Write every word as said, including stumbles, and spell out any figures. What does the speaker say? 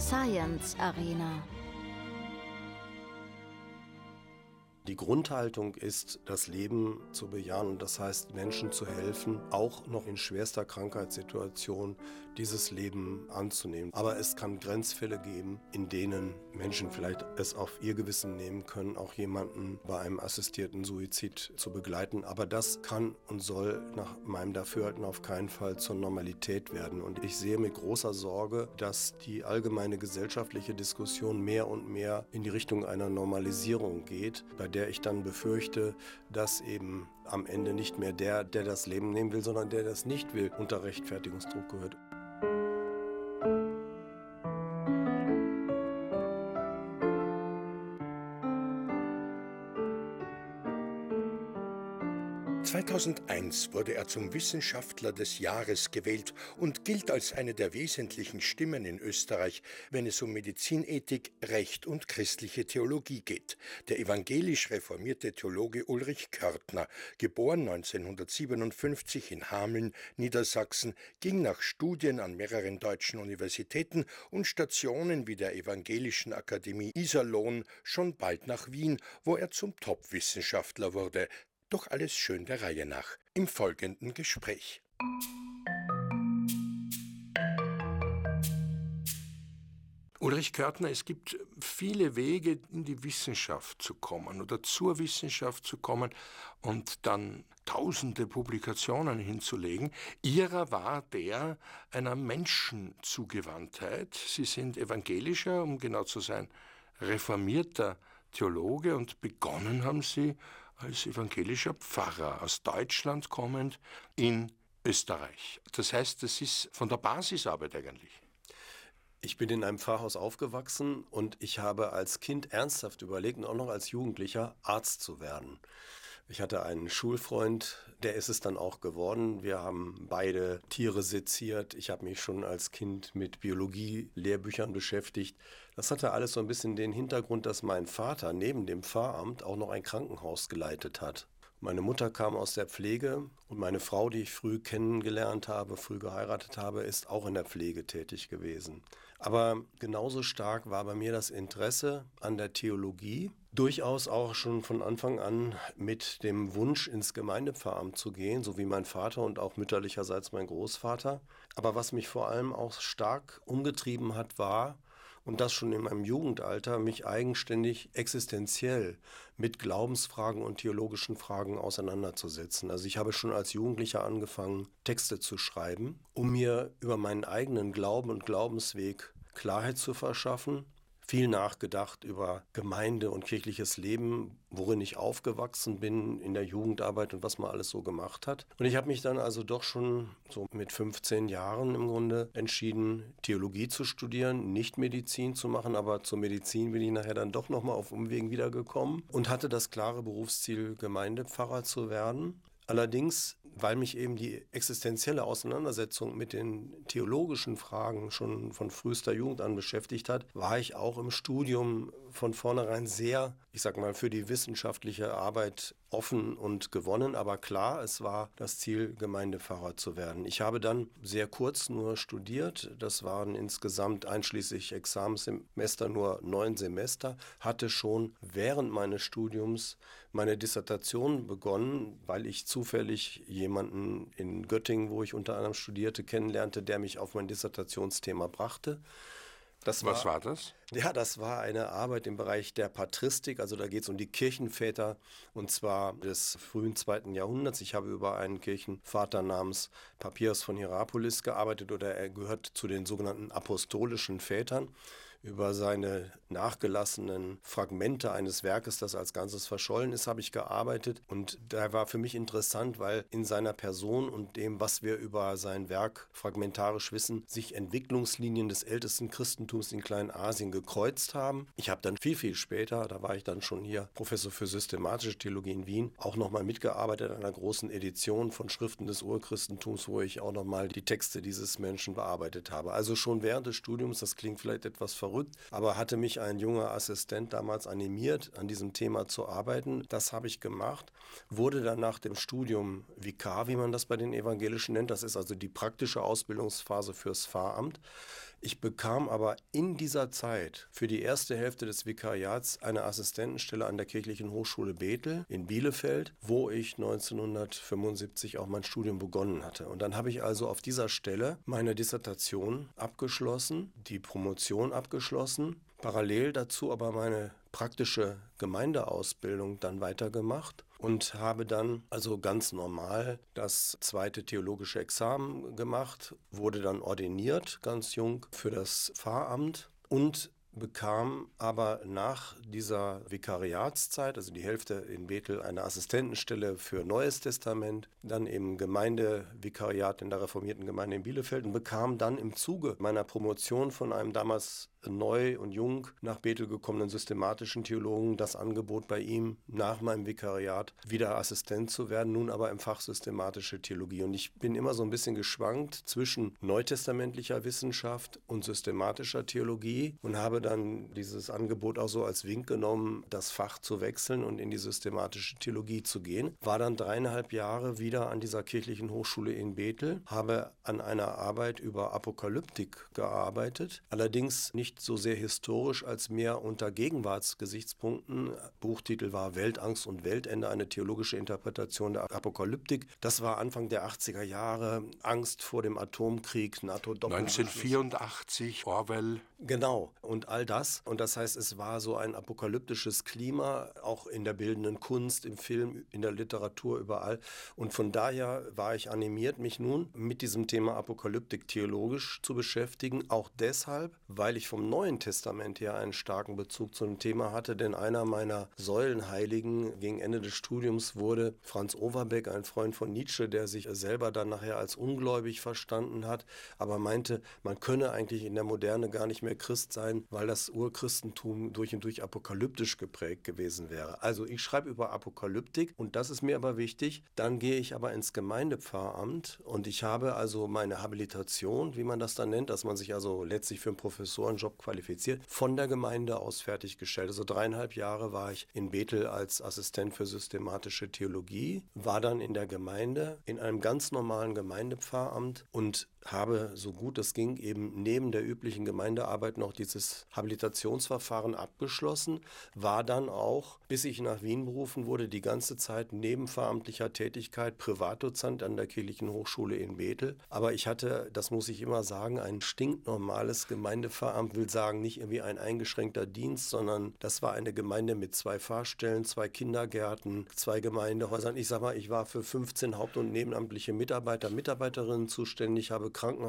Science Arena. Die Grundhaltung ist, das Leben zu bejahen und das heißt, Menschen zu helfen, auch noch in schwerster Krankheitssituation dieses Leben anzunehmen. Aber es kann Grenzfälle geben, in denen Menschen vielleicht es auf ihr Gewissen nehmen können, auch jemanden bei einem assistierten Suizid zu begleiten. Aber das kann und soll nach meinem Dafürhalten auf keinen Fall zur Normalität werden. Und ich sehe mit großer Sorge, dass die allgemeine gesellschaftliche Diskussion mehr und mehr in die Richtung einer Normalisierung geht, bei der ich dann befürchte, dass eben am Ende nicht mehr der, der das Leben nehmen will, sondern der das nicht will, unter Rechtfertigungsdruck gehört. zweitausendeins wurde er zum Wissenschaftler des Jahres gewählt und gilt als eine der wesentlichen Stimmen in Österreich, wenn es um Medizinethik, Recht und christliche Theologie geht. Der evangelisch reformierte Theologe Ulrich Körtner, geboren neunzehnhundertsiebenundfünfzig in Hameln, Niedersachsen, ging nach Studien an mehreren deutschen Universitäten und Stationen wie der Evangelischen Akademie Iserlohn schon bald nach Wien, wo er zum Top-Wissenschaftler wurde. Doch alles schön der Reihe nach im folgenden Gespräch. Ulrich Körtner, es gibt viele Wege, in die Wissenschaft zu kommen oder zur Wissenschaft zu kommen und dann tausende Publikationen hinzulegen. Ihrer war der einer Menschenzugewandtheit. Sie sind evangelischer, um genau zu sein, reformierter Theologe und begonnen haben Sie als evangelischer Pfarrer, aus Deutschland kommend, in Österreich. Das heißt, das ist von der Basisarbeit eigentlich. Ich bin in einem Pfarrhaus aufgewachsen und ich habe als Kind ernsthaft überlegt und auch noch als Jugendlicher Arzt zu werden. Ich hatte einen Schulfreund, der ist es dann auch geworden. Wir haben beide Tiere seziert. Ich habe mich schon als Kind mit Biologie-Lehrbüchern beschäftigt. Das hatte alles so ein bisschen den Hintergrund, dass mein Vater neben dem Pfarramt auch noch ein Krankenhaus geleitet hat. Meine Mutter kam aus der Pflege und meine Frau, die ich früh kennengelernt habe, früh geheiratet habe, ist auch in der Pflege tätig gewesen. Aber genauso stark war bei mir das Interesse an der Theologie, durchaus auch schon von Anfang an mit dem Wunsch, ins Gemeindepfarramt zu gehen, so wie mein Vater und auch mütterlicherseits mein Großvater. Aber was mich vor allem auch stark umgetrieben hat, war, und das schon in meinem Jugendalter, mich eigenständig existenziell mit Glaubensfragen und theologischen Fragen auseinanderzusetzen. Also ich habe schon als Jugendlicher angefangen, Texte zu schreiben, um mir über meinen eigenen Glauben und Glaubensweg Klarheit zu verschaffen. Viel nachgedacht über Gemeinde und kirchliches Leben, worin ich aufgewachsen bin in der Jugendarbeit und was man alles so gemacht hat. Und ich habe mich dann also doch schon so mit fünfzehn Jahren im Grunde entschieden, Theologie zu studieren, nicht Medizin zu machen, aber zur Medizin bin ich nachher dann doch nochmal auf Umwegen wiedergekommen und hatte das klare Berufsziel, Gemeindepfarrer zu werden. Allerdings, weil mich eben die existenzielle Auseinandersetzung mit den theologischen Fragen schon von frühester Jugend an beschäftigt hat, war ich auch im Studium von vornherein sehr, ich sag mal, für die wissenschaftliche Arbeit offen und gewonnen. Aber klar, es war das Ziel, Gemeindepfarrer zu werden. Ich habe dann sehr kurz nur studiert. Das waren insgesamt einschließlich Examenssemester nur neun Semester. Hatte schon während meines Studiums meine Dissertation begonnen, weil ich zufällig jemanden in Göttingen, wo ich unter anderem studierte, kennenlernte, der mich auf mein Dissertationsthema brachte. Das Was war, war das? Ja, das war eine Arbeit im Bereich der Patristik, also da geht es um die Kirchenväter und zwar des frühen zweiten Jahrhunderts. Ich habe über einen Kirchenvater namens Papias von Hierapolis gearbeitet oder er gehört zu den sogenannten apostolischen Vätern. Über seine nachgelassenen Fragmente eines Werkes, das als Ganzes verschollen ist, habe ich gearbeitet und da war für mich interessant, weil in seiner Person und dem, was wir über sein Werk fragmentarisch wissen, sich Entwicklungslinien des ältesten Christentums in Kleinasien gekreuzt haben. Ich habe dann viel, viel später, da war ich dann schon hier Professor für systematische Theologie in Wien, auch nochmal mitgearbeitet an einer großen Edition von Schriften des Urchristentums, wo ich auch nochmal die Texte dieses Menschen bearbeitet habe. Also schon während des Studiums, das klingt vielleicht etwas verrückt, verrückt, aber hatte mich ein junger Assistent damals animiert, an diesem Thema zu arbeiten. Das habe ich gemacht, wurde dann nach dem Studium Vikar, wie man das bei den Evangelischen nennt. Das ist also die praktische Ausbildungsphase fürs Pfarramt. Ich bekam aber in dieser Zeit für die erste Hälfte des Vikariats eine Assistentenstelle an der Kirchlichen Hochschule Bethel in Bielefeld, wo ich neunzehnhundertfünfundsiebzig auch mein Studium begonnen hatte. Und dann habe ich also auf dieser Stelle meine Dissertation abgeschlossen, die Promotion abgeschlossen, parallel dazu aber meine praktische Gemeindeausbildung dann weitergemacht und habe dann also ganz normal das zweite theologische Examen gemacht, wurde dann ordiniert, ganz jung, für das Pfarramt und bekam aber nach dieser Vikariatszeit, also die Hälfte in Bethel, eine Assistentenstelle für Neues Testament, dann im Gemeindevikariat in der reformierten Gemeinde in Bielefeld und bekam dann im Zuge meiner Promotion von einem damals neu und jung nach Bethel gekommenen systematischen Theologen das Angebot bei ihm, nach meinem Vikariat wieder Assistent zu werden, nun aber im Fach systematische Theologie. Und ich bin immer so ein bisschen geschwankt zwischen neutestamentlicher Wissenschaft und systematischer Theologie und habe dann dieses Angebot auch so als Wink genommen, das Fach zu wechseln und in die systematische Theologie zu gehen. War dann dreieinhalb Jahre wieder an dieser kirchlichen Hochschule in Bethel, habe an einer Arbeit über Apokalyptik gearbeitet, allerdings nicht so sehr historisch als mehr unter Gegenwartsgesichtspunkten. Buchtitel war Weltangst und Weltende, eine theologische Interpretation der Apokalyptik. Das war Anfang der achtziger Jahre, Angst vor dem Atomkrieg, NATO-Doppelbeschluss. neunzehnhundertvierundachtzig, Orwell. Genau, und all das. Und das heißt, es war so ein apokalyptisches Klima, auch in der bildenden Kunst, im Film, in der Literatur, überall. Und von daher war ich animiert, mich nun mit diesem Thema Apokalyptik theologisch zu beschäftigen. Auch deshalb, weil ich vom Neuen Testament her einen starken Bezug zu dem Thema hatte. Denn einer meiner Säulenheiligen gegen Ende des Studiums wurde Franz Overbeck, ein Freund von Nietzsche, der sich selber dann nachher als ungläubig verstanden hat, aber meinte, man könne eigentlich in der Moderne gar nicht mehr Christ sein, weil das Urchristentum durch und durch apokalyptisch geprägt gewesen wäre. Also ich schreibe über Apokalyptik und das ist mir aber wichtig. Dann gehe ich aber ins Gemeindepfarramt und ich habe also meine Habilitation, wie man das dann nennt, dass man sich also letztlich für einen Professorenjob qualifiziert, von der Gemeinde aus fertiggestellt. Also dreieinhalb Jahre war ich in Bethel als Assistent für systematische Theologie, war dann in der Gemeinde, in einem ganz normalen Gemeindepfarramt und habe, so gut es ging, eben neben der üblichen Gemeindearbeit noch dieses Habilitationsverfahren abgeschlossen, war dann auch, bis ich nach Wien berufen wurde, die ganze Zeit neben pfarramtlicher Tätigkeit Privatdozent an der Kirchlichen Hochschule in Bethel. Aber ich hatte, das muss ich immer sagen, ein stinknormales Gemeindepfarramt, will sagen, nicht irgendwie ein eingeschränkter Dienst, sondern das war eine Gemeinde mit zwei Pfarrstellen, zwei Kindergärten, zwei Gemeindehäusern. Ich sag mal, ich war für fünfzehn haupt- und nebenamtliche Mitarbeiter, Mitarbeiterinnen zuständig, habe